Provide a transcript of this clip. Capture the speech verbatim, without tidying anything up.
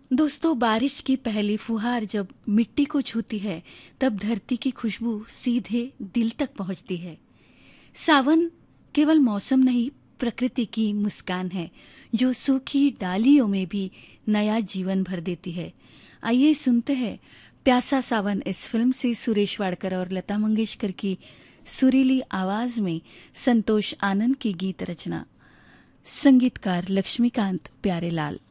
दोस्तों, बारिश की पहली फुहार जब मिट्टी को छूती है तब धरती की खुशबू सीधे दिल तक पहुंचती है। सावन केवल मौसम नहीं, प्रकृति की मुस्कान है जो सूखी डालियों में भी नया जीवन भर देती है। आइए सुनते हैं प्यासा सावन इस फिल्म से सुरेश वाडकर और लता मंगेशकर की सुरीली आवाज में संतोष आनंद की गीत रचना, संगीतकार लक्ष्मीकांत प्यारेलाल।